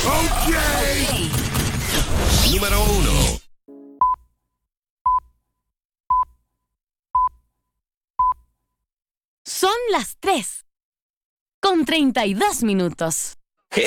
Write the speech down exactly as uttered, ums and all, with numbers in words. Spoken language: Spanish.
Okay. Número uno. Son las tres con treinta y dos minutos.